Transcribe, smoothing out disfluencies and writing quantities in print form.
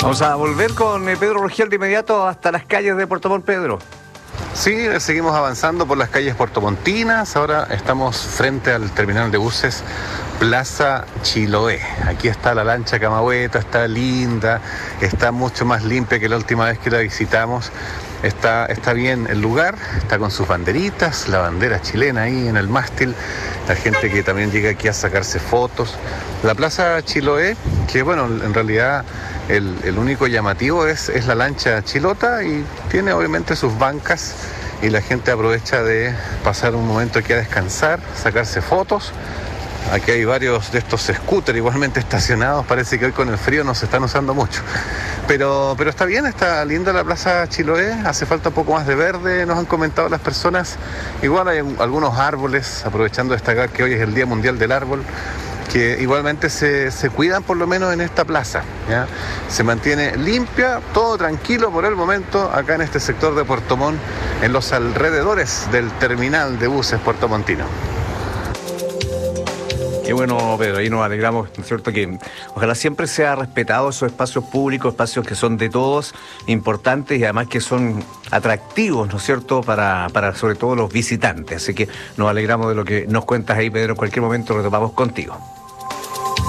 Vamos a volver con Pedro Rogel de inmediato hasta las calles de Puerto Montt, Pedro. Sí, seguimos avanzando por las calles puertomontinas. Ahora estamos frente al terminal de buses Plaza Chiloé. Aquí está la lancha Camagüeta, está linda, está mucho más limpia que la última vez que la visitamos. Está bien el lugar, está con sus banderitas, la bandera chilena ahí en el mástil, la gente que también llega aquí a sacarse fotos. La Plaza Chiloé, que bueno, en realidad el único llamativo es la lancha chilota y tiene obviamente sus bancas y la gente aprovecha de pasar un momento aquí a descansar, sacarse fotos. Aquí hay varios de estos scooters igualmente estacionados, parece que hoy con el frío no se están usando mucho. Pero está bien, está linda la Plaza Chiloé, hace falta un poco más de verde, nos han comentado las personas. Igual hay algunos árboles, aprovechando de destacar que hoy es el Día Mundial del Árbol, que igualmente se cuidan por lo menos en esta plaza, ¿ya? Se mantiene limpia, todo tranquilo por el momento, acá en este sector de Puerto Montt, en los alrededores del terminal de buses puertomontino. Qué bueno, Pedro, ahí nos alegramos, ¿no es cierto? Que ojalá siempre sea respetado esos espacios públicos, espacios que son de todos, importantes y además que son atractivos, ¿no es cierto?, para sobre todo los visitantes. Así que nos alegramos de lo que nos cuentas ahí, Pedro. En cualquier momento retomamos contigo.